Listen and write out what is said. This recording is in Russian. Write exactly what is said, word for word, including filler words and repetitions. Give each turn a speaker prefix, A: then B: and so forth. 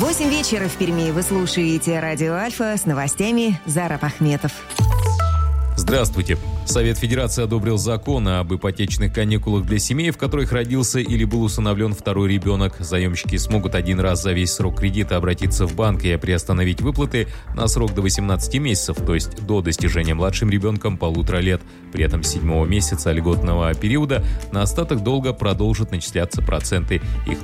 A: восемь вечера в Перми. Вы слушаете радио «Альфа» с новостями. Зараб Ахметов.
B: Здравствуйте. Совет Федерации одобрил закон об ипотечных каникулах для семей, в которых родился или был усыновлен второй ребенок. Заемщики смогут один раз за весь срок кредита обратиться в банк и приостановить выплаты на срок до восемнадцати месяцев, то есть до достижения младшим ребенком полутора лет. При этом с седьмого месяца льготного периода на остаток долга продолжат начисляться проценты. Их